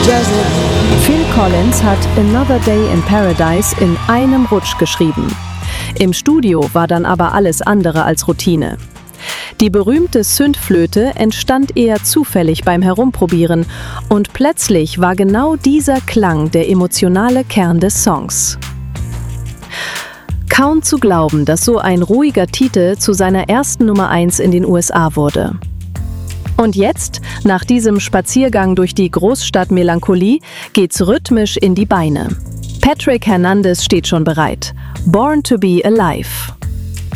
Phil Collins hat Another Day in Paradise in einem Rutsch geschrieben. Im Studio war dann aber alles andere als Routine. Die berühmte Synthflöte entstand eher zufällig beim Herumprobieren und plötzlich war genau dieser Klang der emotionale Kern des Songs. Kaum zu glauben, dass so ein ruhiger Titel zu seiner ersten Nummer 1 in den USA wurde. Und jetzt, nach diesem Spaziergang durch die Großstadt Melancholie, geht's rhythmisch in die Beine. Patrick Hernandez steht schon bereit. Born to be Alive.